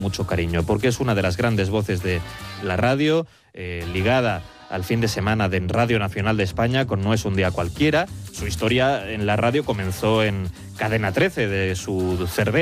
mucho cariño, porque es una de las grandes voces de la radio, ligada al fin de semana de Radio Nacional de España con No es un día cualquiera. Su historia en la radio comenzó en Cadena 13 de su Cervera.